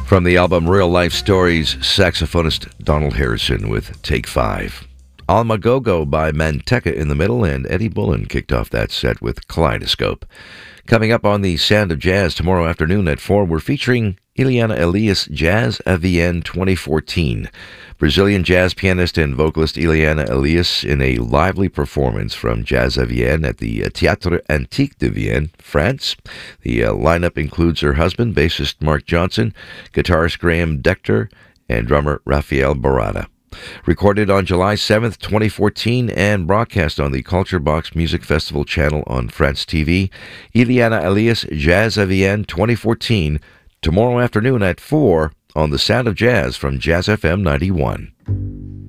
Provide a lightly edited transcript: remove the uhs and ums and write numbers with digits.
From the album Real Life Stories, saxophonist Donald Harrison with Take 5. Alma Go-Go by Manteca in the middle, and Eddie Bullen kicked off that set with Kaleidoscope. Coming up on the Sound of Jazz tomorrow afternoon at 4, we're featuring Ileana Elias Jazz à Vienne 2014. Brazilian jazz pianist and vocalist Ileana Elias in a lively performance from Jazz à Vienne at the Théâtre Antique de Vienne, France. The lineup includes her husband, bassist Mark Johnson, guitarist Graham Decter, and drummer Rafael Barada. Recorded on July 7th, 2014, and broadcast on the Culture Box Music Festival channel on France TV, Ileana Elias Jazz à Vienne 2014, tomorrow afternoon at 4 on the Sound of Jazz from Jazz FM 91.